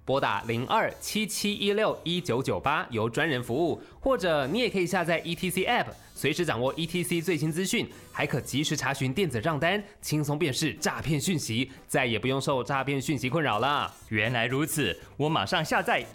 拨打0277161998由专人服务，或者你也可以下载 ETC App， 随时掌握 ETC 最新资讯，还可及时查询电子账单，轻松辨识诈骗讯息，再也不用受诈骗讯息困扰了。 原来如此，我马上下载